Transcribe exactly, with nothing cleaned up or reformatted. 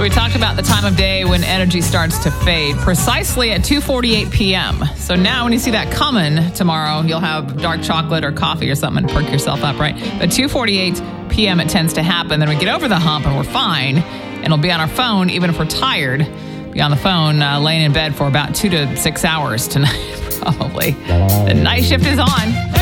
So we talked about the time of day when energy starts to fade, precisely at two forty-eight p.m. So now when you see that coming tomorrow, you'll have dark chocolate or coffee or something and perk yourself up, right? But two forty-eight p.m. it tends to happen. Then we get over the hump and we're fine. And it'll be on our phone even if we're tired. Be on the phone uh, laying in bed for about two to six hours tonight, probably. The night shift is on.